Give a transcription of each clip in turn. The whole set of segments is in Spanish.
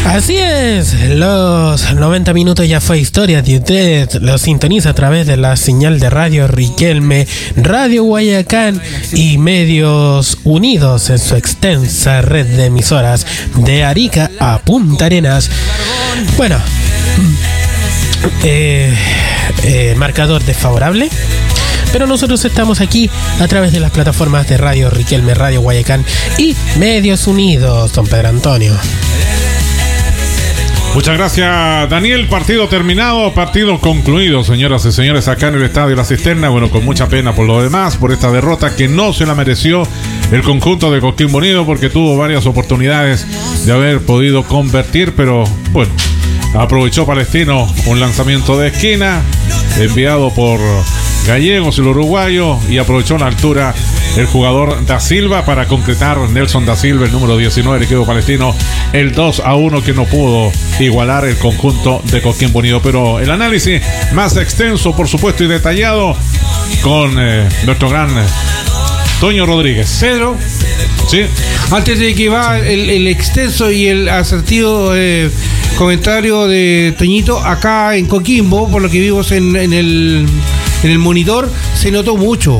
Así es, los 90 minutos ya fue historia de usted. Lo sintoniza a través de la señal de Radio Riquelme, Radio Guayacán y Medios Unidos en su extensa red de emisoras de Arica a Punta Arenas. Bueno, marcador desfavorable, pero nosotros estamos aquí a través de las plataformas de Radio Riquelme, Radio Guayacán y Medios Unidos, don Pedro Antonio. Muchas gracias, Daniel. Partido terminado, partido concluido, señoras y señores, acá en el Estadio La Cisterna. Bueno, con mucha pena por lo demás, por esta derrota que no se la mereció el conjunto de Coquimbo Unido, porque tuvo varias oportunidades de haber podido convertir, pero bueno, aprovechó Palestino un lanzamiento de esquina enviado por Gallegos, el uruguayo, y aprovechó la altura el jugador Da Silva para concretar. Nelson Da Silva, el número 19 del equipo palestino, el 2-1 que no pudo igualar el conjunto de Coquimbo Unido. Pero el análisis más extenso, por supuesto, y detallado con nuestro gran Toño Rodríguez. Pedro, sí, antes de que va el extenso y el asertivo comentario de Toñito, acá en Coquimbo, por lo que vimos en el monitor, se notó mucho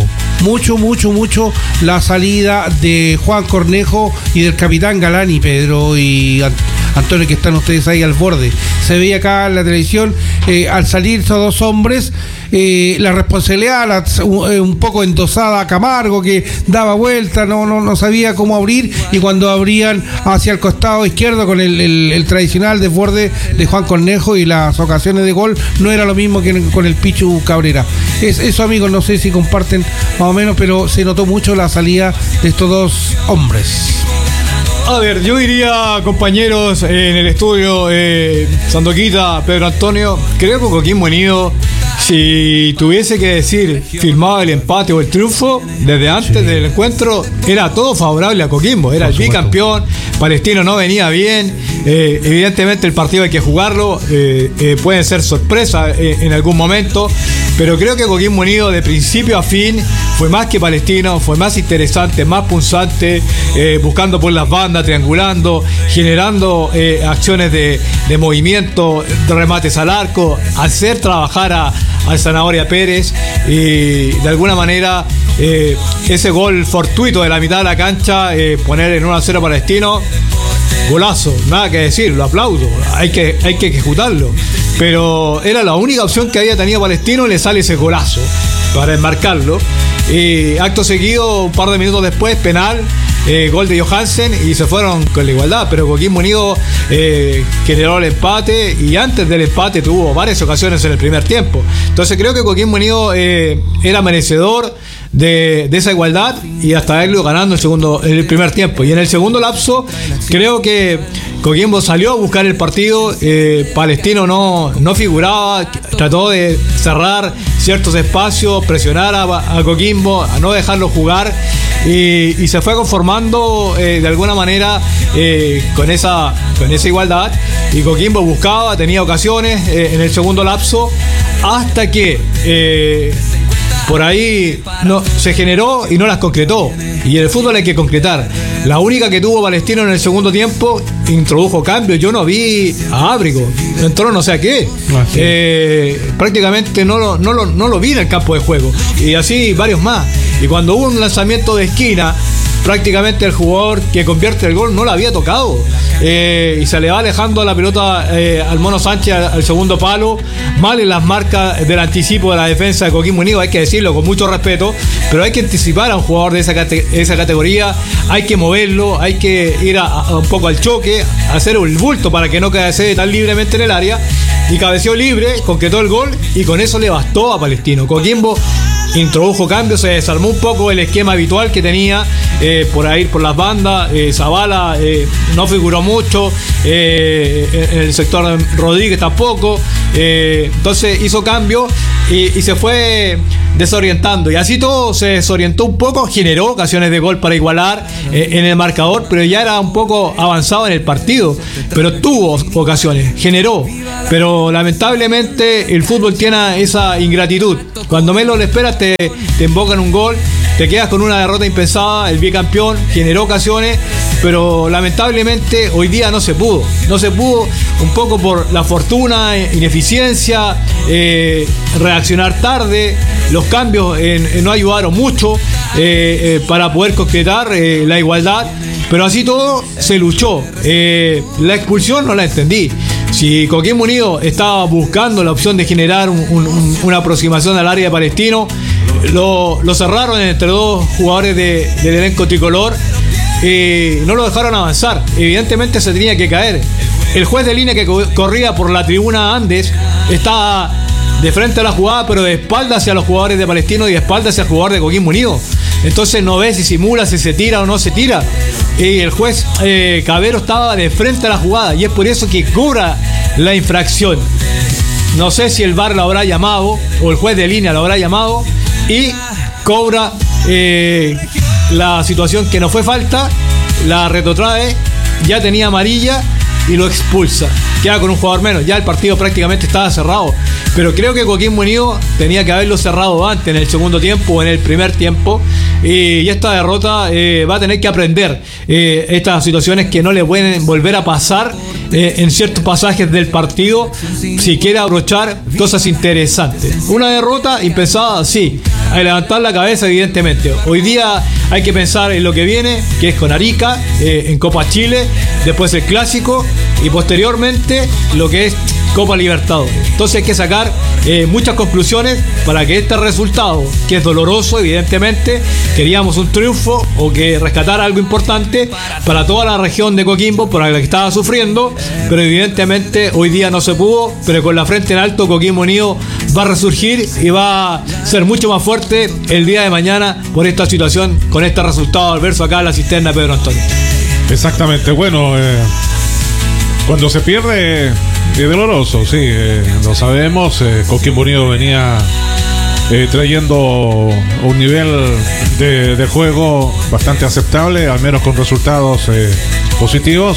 la salida de Juan Cornejo y del capitán Galani, Pedro y Antonio, que están ustedes ahí al borde. Se veía acá en la televisión, al salir esos dos hombres, la responsabilidad un poco endosada a Camargo, que daba vuelta, no sabía cómo abrir, y cuando abrían hacia el costado izquierdo con el tradicional desborde de Juan Cornejo y las ocasiones de gol, no era lo mismo que con el Pichu Cabrera. Eso, amigos, no sé si comparten más o menos, pero se notó mucho la salida de estos dos hombres. A ver, yo diría, compañeros, en el estudio, Sandoquita, Pedro Antonio, creo que Coquimbo Unido, si tuviese que decir firmaba el empate o el triunfo, desde antes del encuentro era todo favorable a Coquimbo, era el bicampeón. Palestino no venía bien, evidentemente el partido hay que jugarlo, puede ser sorpresa en algún momento, pero creo que Coquimbo Unido de principio a fin fue más que Palestino, fue más interesante, más punzante, buscando por las bandas, triangulando, generando acciones de movimiento, de remates al arco, hacer trabajar al Zanahoria Pérez, y de alguna manera ese gol fortuito de la mitad de la cancha, poner en 1-0 Palestino, golazo, nada que decir, lo aplaudo, hay que ejecutarlo, pero era la única opción que había tenido Palestino y le sale ese golazo para enmarcarlo. Acto seguido, un par de minutos después, penal, gol de Johansen, y se fueron con la igualdad, pero Coquimbo Unido generó el empate, y antes del empate tuvo varias ocasiones en el primer tiempo. Entonces creo que Coquimbo Unido era merecedor de esa igualdad, y hasta haberlo ganando el primer tiempo. Y en el segundo lapso creo que Coquimbo salió a buscar el partido, Palestino no figuraba, trató de cerrar ciertos espacios, presionar a Coquimbo, a no dejarlo jugar, y se fue conformando de alguna manera con esa igualdad, y Coquimbo buscaba, tenía ocasiones en el segundo lapso, hasta que por ahí se generó y no las concretó. Y en el fútbol hay que concretar. La única que tuvo Palestino en el segundo tiempo, introdujo cambios. Yo no vi a Ábrigo, entró no sé a qué. Prácticamente no lo vi en el campo de juego. Y así varios más. Y cuando hubo un lanzamiento de esquina, prácticamente el jugador que convierte el gol no la había tocado, y se le va alejando la pelota al Mono Sánchez al segundo palo, mal en las marcas del anticipo de la defensa de Coquimbo Unido, hay que decirlo con mucho respeto, pero hay que anticipar a un jugador de esa categoría, hay que moverlo, hay que ir un poco al choque, hacer el bulto para que no quede tan libremente en el área, y cabeceó libre, concretó el gol, y con eso le bastó a Palestino. Coquimbo introdujo cambios, se desarmó un poco el esquema habitual que tenía, por ahí por las bandas. Zavala no figuró mucho, en el sector de Rodríguez tampoco, entonces hizo cambio y se fue desorientando, y así todo se desorientó un poco, generó ocasiones de gol para igualar en el marcador, pero ya era un poco avanzado en el partido, pero tuvo ocasiones, generó, pero lamentablemente el fútbol tiene esa ingratitud, cuando menos lo esperas te invocan un gol, te quedas con una derrota impensada. El bicampeón generó ocasiones, pero lamentablemente hoy día no se pudo, un poco por la fortuna, ineficiencia, reaccionar tarde, los cambios no ayudaron mucho para poder concretar la igualdad, pero así todo se luchó. La expulsión no la entendí. Si Coquimbo Unido estaba buscando la opción de generar una aproximación al área de Palestino, lo cerraron entre dos jugadores del elenco tricolor y no lo dejaron avanzar. Evidentemente se tenía que caer. El juez de línea que corría por la tribuna Andes estaba de frente a la jugada, pero de espalda hacia los jugadores de Palestino y de espalda hacia el jugador de Coquimbo Unido. Entonces no ve si simula, si se tira o no se tira. Y el juez Cabero estaba de frente a la jugada y es por eso que cobra la infracción. No sé si el VAR lo habrá llamado o el juez de línea lo habrá llamado y cobra la situación que no fue falta, la retrotrae, ya tenía amarilla y lo expulsa. Queda con un jugador menos, ya el partido prácticamente estaba cerrado. Pero creo que Coquimbo Unido tenía que haberlo cerrado antes, en el segundo tiempo o en el primer tiempo. Y esta derrota va a tener que aprender estas situaciones que no le pueden volver a pasar en ciertos pasajes del partido si quiere abrochar cosas interesantes. Una derrota impensada, sí. Hay que levantar la cabeza, evidentemente. Hoy día hay que pensar en lo que viene, que es con Arica, en Copa Chile, después el Clásico y posteriormente lo que es Copa Libertadores. Entonces hay que sacar muchas conclusiones para que este resultado, que es doloroso, evidentemente, queríamos un triunfo o que rescatar algo importante para toda la región de Coquimbo, para la que estaba sufriendo, pero evidentemente hoy día no se pudo, pero con la frente en alto Coquimbo Unido va a resurgir y va a ser mucho más fuerte el día de mañana por esta situación, con este resultado adverso acá en la cisterna Pedro Antonio. Exactamente, bueno, cuando se pierde es doloroso, sí, lo sabemos. Coquimbo Unido venía trayendo un nivel de juego bastante aceptable, al menos con resultados positivos,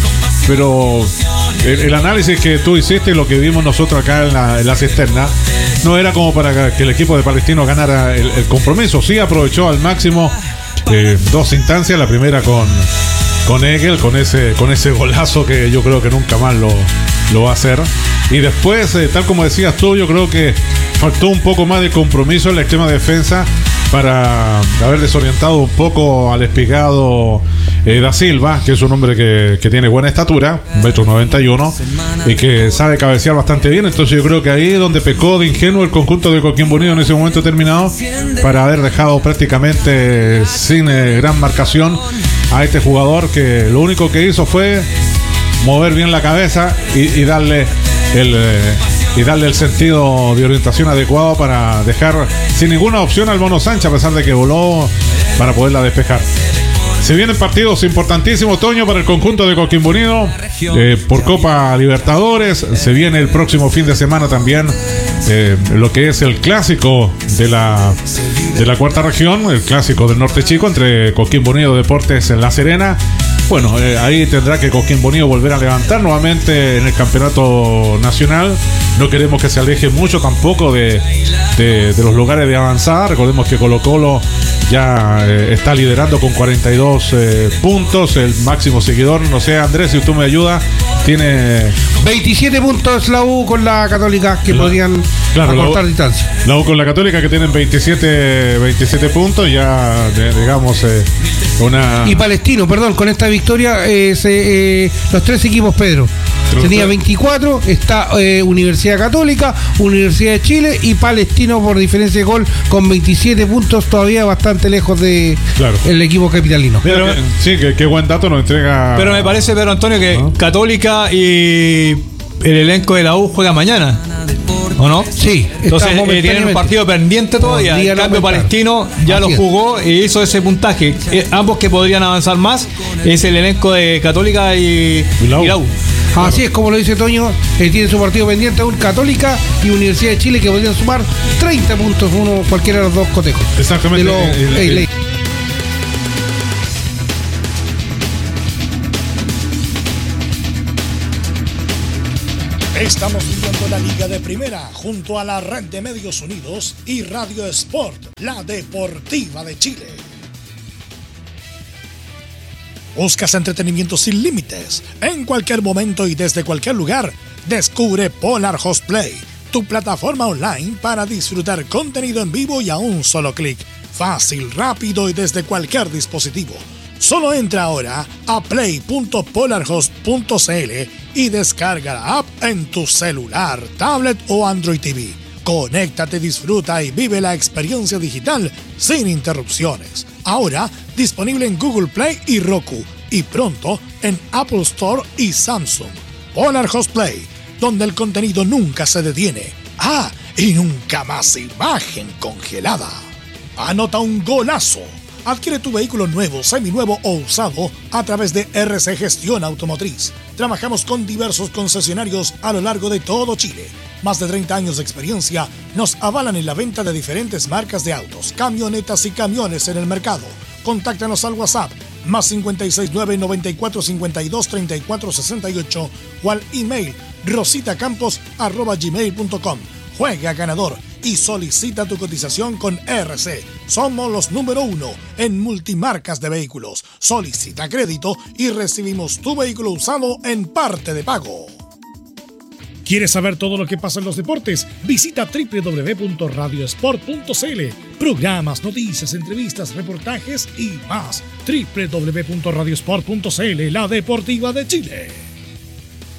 pero el análisis que tú hiciste y lo que vimos nosotros acá en la cisterna no era como para que el equipo de Palestino ganara el compromiso. Sí aprovechó al máximo dos instancias, la primera con Egel, con ese golazo que yo creo que nunca más lo va a hacer. Y después, tal como decías tú, yo creo que faltó un poco más de compromiso en la extrema defensa para haber desorientado un poco al espigado Da Silva, que es un hombre que tiene buena estatura, 1,91 m, y que sabe cabecear bastante bien. Entonces yo creo que ahí es donde pecó de ingenuo el conjunto de Coquimbo Unido en ese momento determinado, para haber dejado prácticamente sin gran marcación a este jugador, que lo único que hizo fue mover bien la cabeza y darle el sentido de orientación adecuado para dejar sin ninguna opción al Mono Sánchez, a pesar de que voló para poderla despejar. Se vienen partidos importantísimos, Toño, para el conjunto de Coquimbo Unido por Copa Libertadores. Se viene el próximo fin de semana también lo que es el clásico de la cuarta región, el clásico del Norte Chico entre Coquimbo Unido Deportes en La Serena. Bueno, ahí tendrá que Coquimbo Unido volver a levantar nuevamente en el campeonato nacional. No queremos que se aleje mucho tampoco de los lugares de avanzada. Recordemos que Colo-Colo ya está liderando con 42 puntos. El máximo seguidor, no sé, Andrés, si tú me ayudas, tiene 27 puntos la U con la Católica, que podrían acortar distancia. La U con la Católica, que tienen 27 puntos, ya digamos una... Y Palestino, perdón, con esta victoria los tres equipos, Pedro, tenía 24, está Universidad Católica, Universidad de Chile y Palestino por diferencia de gol con 27 puntos, todavía bastante lejos de el equipo capitalino. Pero, sí, qué buen dato nos entrega. Pero me parece, Pedro Antonio, que Católica y el elenco de la U juega mañana, ¿o no? Sí. Entonces tienen un partido pendiente todavía. En cambio, Palestino ya lo jugó e hizo ese puntaje. Ambos que podrían avanzar más es el elenco de Católica y la U. Así es como lo dice Toño, tiene su partido pendiente aún Católica y Universidad de Chile, que podrían sumar 30 puntos cualquiera de los dos cotejos. Exactamente. Estamos viviendo la Liga de Primera junto a la Red de Medios Unidos y Radio Sport, la deportiva de Chile. ¿Buscas entretenimiento sin límites? En cualquier momento y desde cualquier lugar, descubre Polar Host Play, tu plataforma online para disfrutar contenido en vivo y a un solo clic. Fácil, rápido y desde cualquier dispositivo. Solo entra ahora a play.polarhost.cl y descarga la app en tu celular, tablet o Android TV. Conéctate, disfruta y vive la experiencia digital sin interrupciones. Ahora disponible en Google Play y Roku y pronto en Apple Store y Samsung. Polar Host Play, donde el contenido nunca se detiene. Ah, y nunca más imagen congelada. Anota un golazo. Adquiere tu vehículo nuevo, seminuevo o usado a través de RC Gestión Automotriz. Trabajamos con diversos concesionarios a lo largo de todo Chile. Más de 30 años de experiencia nos avalan en la venta de diferentes marcas de autos, camionetas y camiones en el mercado. Contáctanos al WhatsApp más 569-9452-3468 o al email rositacampos@gmail.com. Juega ganador y solicita tu cotización con RC. Somos los número 1 en multimarcas de vehículos. Solicita crédito y recibimos tu vehículo usado en parte de pago. ¿Quieres saber todo lo que pasa en los deportes? Visita www.radiosport.cl. Programas, noticias, entrevistas, reportajes y más. www.radiosport.cl, la deportiva de Chile.